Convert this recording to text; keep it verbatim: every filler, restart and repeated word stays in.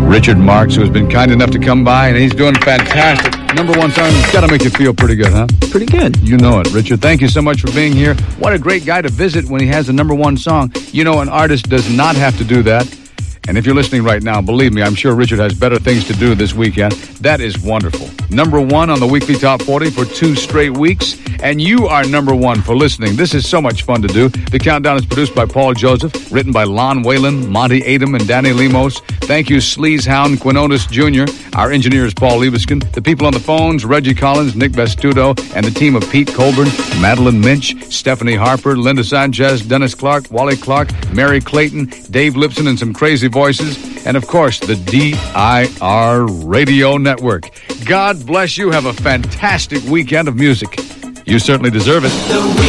Richard Marx, who has been kind enough to come by, and he's doing fantastic. Number one song, it's got to make you feel pretty good, huh? Pretty good. You know it, Richard. Thank you so much for being here. What a great guy to visit when he has a number one song. You know, an artist does not have to do that. And if you're listening right now, believe me, I'm sure Richard has better things to do this weekend. That is wonderful. Number one on the weekly Top forty for two straight weeks. And you are number one for listening. This is so much fun to do. The Countdown is produced by Paul Joseph, written by Lon Whalen, Monty Adam, and Danny Lemos. Thank you, Sleazehound Quinones Junior Our engineer is Paul Liebeskin. The people on the phones, Reggie Collins, Nick Vestudo, and the team of Pete Colburn, Madeline Minch, Stephanie Harper, Linda Sanchez, Dennis Clark, Wally Clark, Mary Clayton, Dave Lipson, and some crazy voices. And, of course, the D I R Radio Network. God bless you. Have a fantastic weekend of music. You certainly deserve it.